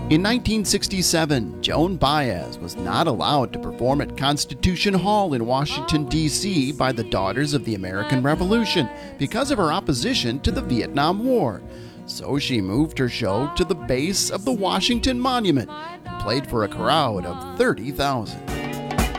In 1967, Joan Baez was not allowed to perform at Constitution Hall in Washington, D.C. by the Daughters of the American Revolution because of her opposition to the Vietnam War. So she moved her show to the base of the Washington Monument and played for a crowd of 30,000.